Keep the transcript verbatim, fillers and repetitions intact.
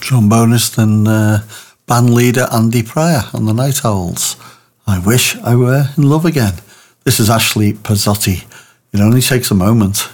trombonist and uh, band leader Andy Pryor on the Night Owls. I wish I were in love again. This is Ashley Pizzotti. It only takes a moment.